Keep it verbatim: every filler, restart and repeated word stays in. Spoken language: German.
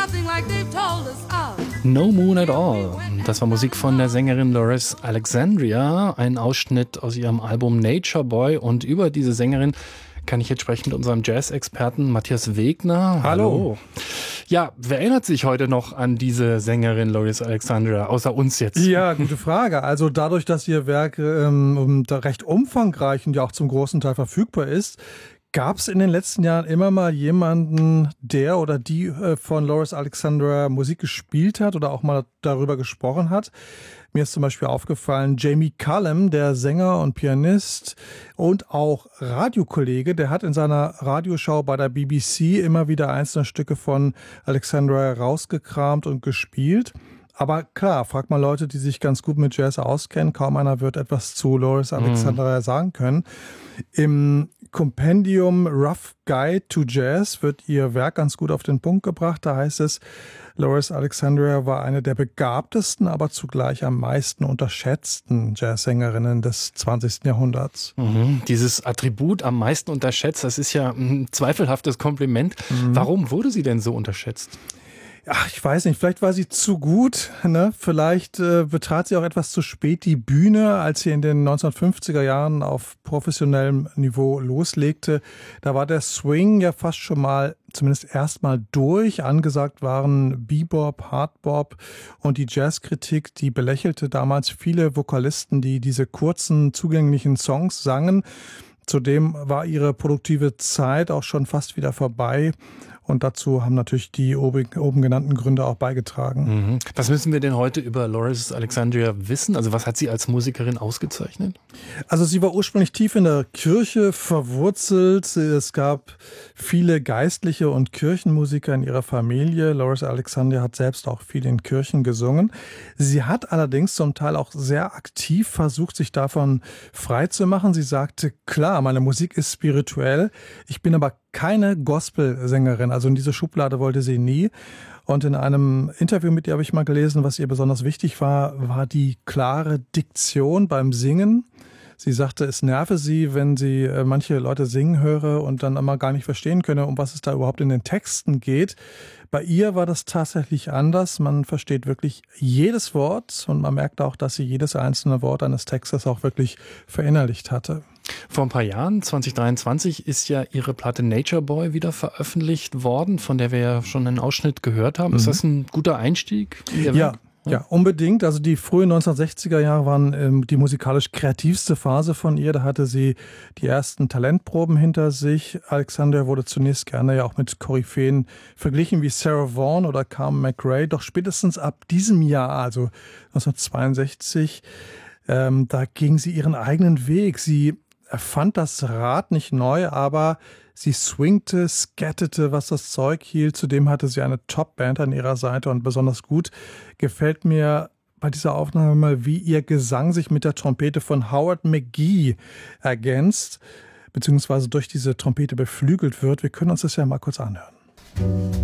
nothing like they've told us of. No Moon at All. Das war Musik von der Sängerin Loris Alexandria, ein Ausschnitt aus ihrem Album Nature Boy. Und über diese Sängerin kann ich jetzt sprechen mit unserem Jazz-Experten Matthias Wegner. Hallo. Hallo. Ja, wer erinnert sich heute noch an diese Sängerin Loris Alexandria, außer uns jetzt? Ja, gute Frage. Also dadurch, dass ihr Werk ähm, recht umfangreich und ja auch zum großen Teil verfügbar ist, gab es in den letzten Jahren immer mal jemanden, der oder die äh, von Loris Alexandria Musik gespielt hat oder auch mal darüber gesprochen hat. Mir ist zum Beispiel aufgefallen, Jamie Cullum, der Sänger und Pianist und auch Radiokollege, der hat in seiner Radioshow bei der B B C immer wieder einzelne Stücke von Alexandria rausgekramt und gespielt. Aber klar, frag mal Leute, die sich ganz gut mit Jazz auskennen, kaum einer wird etwas zu Loris Alexandria mm. sagen können. Im Kompendium Rough Guide to Jazz wird ihr Werk ganz gut auf den Punkt gebracht. Da heißt es, Loris Alexandria war eine der begabtesten, aber zugleich am meisten unterschätzten Jazzsängerinnen des zwanzigsten Jahrhunderts. Mhm. Dieses Attribut am meisten unterschätzt, das ist ja ein zweifelhaftes Kompliment. Mhm. Warum wurde sie denn so unterschätzt? Ach, ich weiß nicht, vielleicht war sie zu gut, ne? Vielleicht äh, betrat sie auch etwas zu spät die Bühne, als sie in den neunzehnhundertfünfziger Jahren auf professionellem Niveau loslegte. Da war der Swing ja fast schon mal, zumindest erstmal durch. Angesagt waren Bebop, Hardbop und die Jazzkritik, die belächelte damals viele Vokalisten, die diese kurzen, zugänglichen Songs sangen. Zudem war ihre produktive Zeit auch schon fast wieder vorbei. Und dazu haben natürlich die oben genannten Gründe auch beigetragen. Mhm. Was müssen wir denn heute über Loris Alexandria wissen? Also was hat sie als Musikerin ausgezeichnet? Also sie war ursprünglich tief in der Kirche verwurzelt. Es gab viele Geistliche und Kirchenmusiker in ihrer Familie. Loris Alexandria hat selbst auch viel in Kirchen gesungen. Sie hat allerdings zum Teil auch sehr aktiv versucht, sich davon frei zu machen. Sie sagte, klar, meine Musik ist spirituell, ich bin aber keine Gospelsängerin, also in diese Schublade wollte sie nie. Und in einem Interview mit ihr habe ich mal gelesen, was ihr besonders wichtig war, war die klare Diktion beim Singen. Sie sagte, es nerve sie, wenn sie manche Leute singen höre und dann immer gar nicht verstehen könne, um was es da überhaupt in den Texten geht. Bei ihr war das tatsächlich anders. Man versteht wirklich jedes Wort und man merkt auch, dass sie jedes einzelne Wort eines Textes auch wirklich verinnerlicht hatte. Vor ein paar Jahren, zwanzig dreiundzwanzig, ist ja ihre Platte Nature Boy wieder veröffentlicht worden, von der wir ja schon einen Ausschnitt gehört haben. Mhm. Ist das ein guter Einstieg in ihr Werk? Ja. Ja, unbedingt. Also die frühen neunzehnhundertsechziger Jahre waren ähm, die musikalisch kreativste Phase von ihr. Da hatte sie die ersten Talentproben hinter sich. Alexandria wurde zunächst gerne ja auch mit Koryphäen verglichen wie Sarah Vaughan oder Carmen McRae. Doch spätestens ab diesem Jahr, also neunzehnhundertzweiundsechzig, ähm, da ging sie ihren eigenen Weg. Sie erfand das Rad nicht neu, aber sie swingte, scattete, was das Zeug hielt. Zudem hatte sie eine Top-Band an ihrer Seite und besonders gut gefällt mir bei dieser Aufnahme mal, wie ihr Gesang sich mit der Trompete von Howard McGhee ergänzt, beziehungsweise durch diese Trompete beflügelt wird. Wir können uns das ja mal kurz anhören.